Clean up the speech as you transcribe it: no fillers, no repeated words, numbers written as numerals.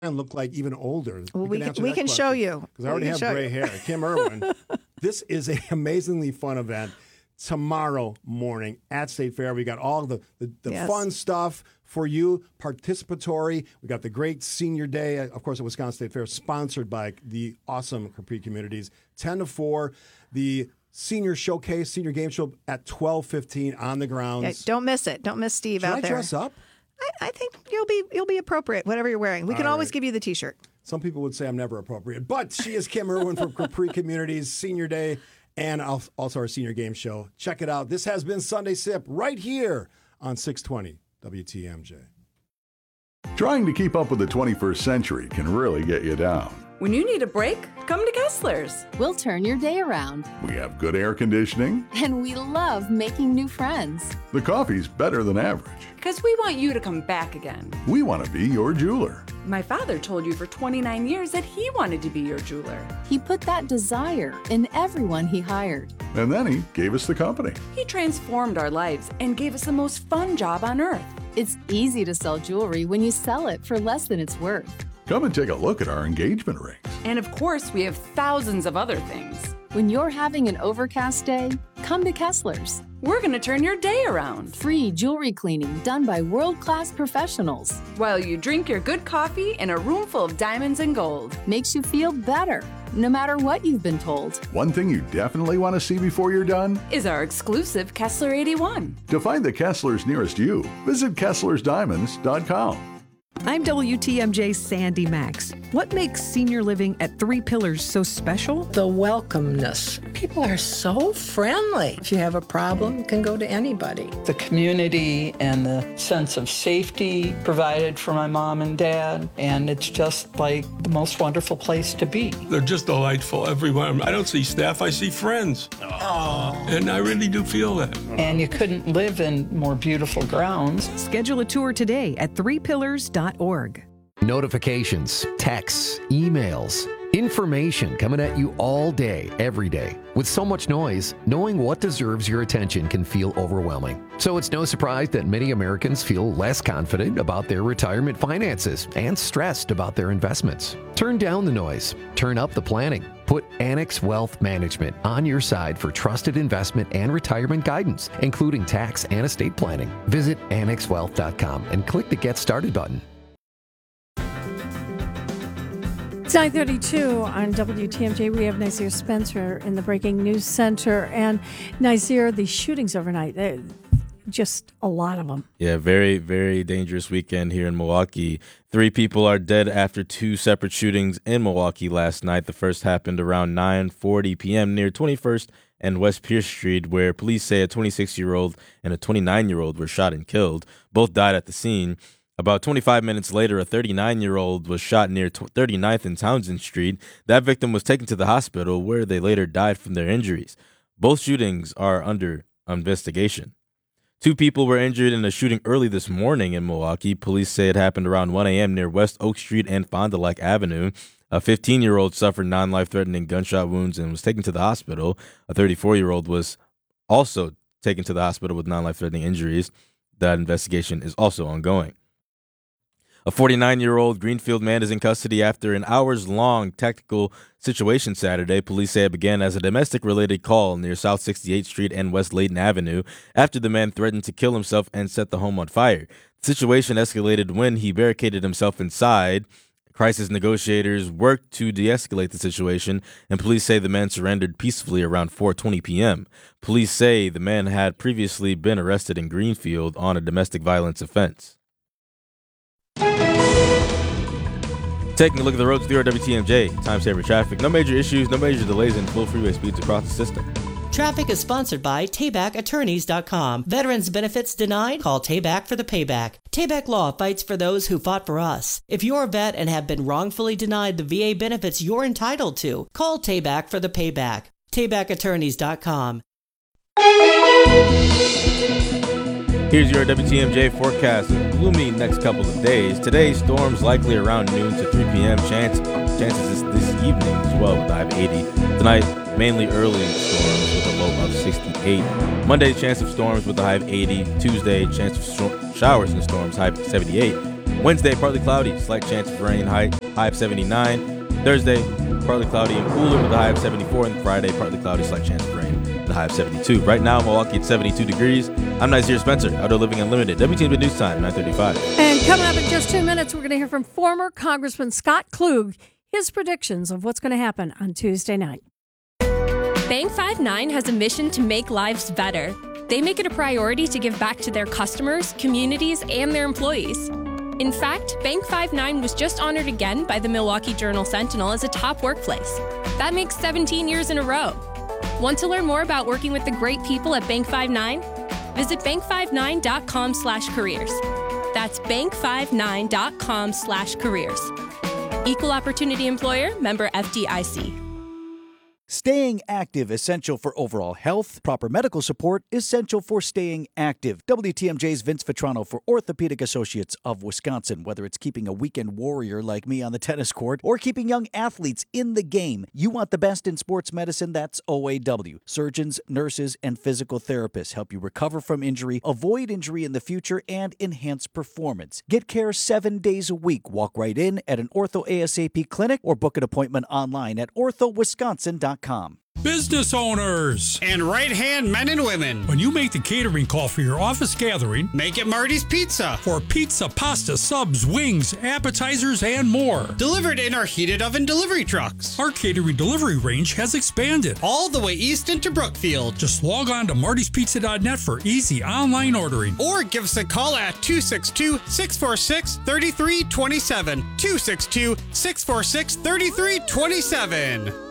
and look like even older? Well, we can show you. Because I already have gray hair. Kim Irwin. This is an amazingly fun event tomorrow morning at State Fair. We got all the fun stuff for you, participatory. We got the great Senior Day, of course, at Wisconsin State Fair, sponsored by the awesome Capri Communities. 10 to 4, the Senior Showcase, Senior Game Show at 12:15 on the grounds. Yeah, don't miss it. Don't miss Steve out there. Should I dress up? I think you'll be appropriate, whatever you're wearing. We can always give you the T-shirt. Some people would say I'm never appropriate, but she is Kim Irwin from Capri Communities, Senior Day, and also our Senior Game Show. Check it out. This has been Sunday Sip right here on 620 WTMJ. Trying to keep up with the 21st century can really get you down. When you need a break, come to Kessler's. We'll turn your day around. We have good air conditioning. And we love making new friends. The coffee's better than average. Because we want you to come back again. We want to be your jeweler. My father told you for 29 years that he wanted to be your jeweler. He put that desire in everyone he hired. And then he gave us the company. He transformed our lives and gave us the most fun job on earth. It's easy to sell jewelry when you sell it for less than it's worth. Come and take a look at our engagement rings. And of course, we have thousands of other things. When you're having an overcast day, come to Kessler's. We're going to turn your day around. Free jewelry cleaning done by world-class professionals. While you drink your good coffee in a room full of diamonds and gold. Makes you feel better, no matter what you've been told. One thing you definitely want to see before you're done is our exclusive Kessler 81. To find the Kesslers nearest you, visit KesslersDiamonds.com. I'm WTMJ's Sandy Max. What makes senior living at Three Pillars so special? The welcomeness. People are so friendly. If you have a problem, you can go to anybody. The community and the sense of safety provided for my mom and dad, and it's just like the most wonderful place to be. They're just delightful, everyone. I don't see staff, I see friends. Aww. And I really do feel that. And you couldn't live in more beautiful grounds. Schedule a tour today at threepillars.org. Notifications, texts, emails, information coming at you all day, every day. With so much noise, knowing what deserves your attention can feel overwhelming. So it's no surprise that many Americans feel less confident about their retirement finances and stressed about their investments. Turn down the noise. Turn up the planning. Put Annex Wealth Management on your side for trusted investment and retirement guidance, including tax and estate planning. Visit annexwealth.com and click the Get Started button. It's 9:32 on WTMJ. We have Nazir Spencer in the Breaking News Center. And Nazir, the shootings overnight, just a lot of them. Yeah, very, very dangerous weekend here in Milwaukee. 3 people are dead after 2 separate shootings in Milwaukee last night. The first happened around 9:40 p.m. near 21st and West Pierce Street, where police say a 26-year-old and a 29-year-old were shot and killed. Both died at the scene. About 25 minutes later, a 39-year-old was shot near 39th and Townsend Street. That victim was taken to the hospital, where they later died from their injuries. Both shootings are under investigation. 2 people were injured in a shooting early this morning in Milwaukee. Police say it happened around 1 a.m. near West Oak Street and Fond du Lac Avenue. A 15-year-old suffered non-life-threatening gunshot wounds and was taken to the hospital. A 34-year-old was also taken to the hospital with non-life-threatening injuries. That investigation is also ongoing. A 49-year-old Greenfield man is in custody after an hours-long tactical situation Saturday. Police say it began as a domestic-related call near South 68th Street and West Layton Avenue after the man threatened to kill himself and set the home on fire. The situation escalated when he barricaded himself inside. Crisis negotiators worked to de-escalate the situation, and police say the man surrendered peacefully around 4:20 p.m. Police say the man had previously been arrested in Greenfield on a domestic violence offense. Taking a look at the roads through our WTMJ. Time saver traffic. No major issues, no major delays, and full freeway speeds across the system. Traffic is sponsored by TayBackAttorneys.com. Veterans benefits denied? Call Tayback for the payback. Tayback Law fights for those who fought for us. If you're a vet and have been wrongfully denied the VA benefits you're entitled to, call Tayback for the payback. TaybackAttorneys.com. Here's your WTMJ forecast. Gloomy next couple of days. Today, storms likely around noon to 3 p.m. Chances this evening as well with a high of 80. Tonight, mainly early storms with a low of 68. Monday, chance of storms with a high of 80. Tuesday, chance of showers and storms, high of 78. Wednesday, partly cloudy, slight chance of rain, high of 79. Thursday, partly cloudy and cooler with a high of 74. And Friday, partly cloudy, slight chance of rain, the high of 72. Right now, Milwaukee at 72 degrees. I'm Nazir Spencer, Outdoor Living Unlimited. WTMJ News Time, 9:35. And coming up in just 2 minutes, we're going to hear from former Congressman Scott Klug, his predictions of what's going to happen on Tuesday night. Bank 59 has a mission to make lives better. They make it a priority to give back to their customers, communities, and their employees. In fact, Bank 59 was just honored again by the Milwaukee Journal-Sentinel as a top workplace. That makes 17 years in a row. Want to learn more about working with the great people at Bank 59? Visit bank59.com/careers. That's bank59.com/careers. Equal Opportunity Employer, member FDIC. Staying active, essential for overall health. Proper medical support, essential for staying active. WTMJ's Vince Vitrano for Orthopedic Associates of Wisconsin. Whether it's keeping a weekend warrior like me on the tennis court or keeping young athletes in the game, you want the best in sports medicine, that's OAW. Surgeons, nurses, and physical therapists help you recover from injury, avoid injury in the future, and enhance performance. Get care 7 days a week. Walk right in at an Ortho ASAP clinic or book an appointment online at orthowisconsin.com. Business owners and right-hand men and women, when you make the catering call for your office gathering, make it Marty's Pizza. For pizza, pasta, subs, wings, appetizers, and more. Delivered in our heated oven delivery trucks. Our catering delivery range has expanded all the way east into Brookfield. Just log on to martyspizza.net for easy online ordering. Or give us a call at 262-646-3327. 262-646-3327.